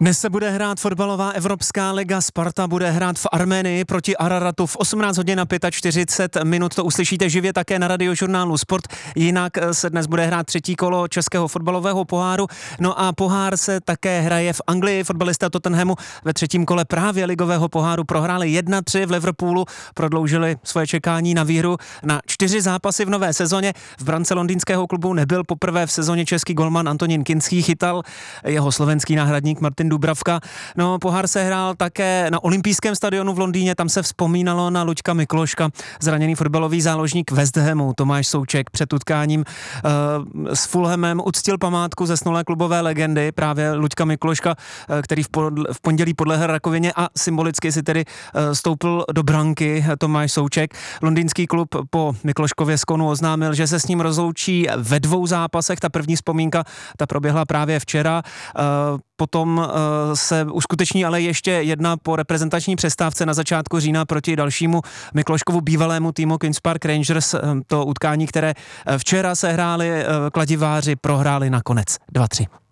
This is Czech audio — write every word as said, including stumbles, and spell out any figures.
Dnes se bude hrát fotbalová Evropská liga. Sparta bude hrát v Arménii proti Araratu v osmnáct hodin a čtyřicet pět minut. To uslyšíte živě také na radiožurnálu Sport. Jinak se dnes bude hrát třetí kolo českého fotbalového poháru. No a pohár se také hraje v Anglii. Fotbalista Tottenhamu ve třetím kole právě ligového poháru prohráli jedna tři v Liverpoolu. Prodloužili svoje čekání na výhru na čtyři zápasy v nové sezóně. V brance londýnského klubu nebyl poprvé v sezóně český golman Antonín Kinský, chytal jeho slovenský náhradník Martin Dubravka. No, pohár se hrál také na olympijském stadionu v Londýně, tam se vzpomínalo na Luďka Mikloška. Zraněný fotbalový záložník West Hamu Tomáš Souček před utkáním uh, s Fulhamem uctil památku zesnulé klubové legendy, právě Luďka Mikloška, uh, který v, pod, v pondělí podlehl rakovině a symbolicky si tedy uh, stoupil do branky Tomáš Souček. Londýnský klub po Mikloškově skonu oznámil, že se s ním rozloučí ve dvou zápasech. Ta první vzpomínka, ta proběhla právě včera. Uh, Potom uh, se uskuteční ale ještě jedna po reprezentační přestávce na začátku října proti dalšímu Mikloškovu bývalému týmu Queen's Park Rangers. To utkání, které včera se hráli uh, kladiváři, prohráli nakonec dva tři.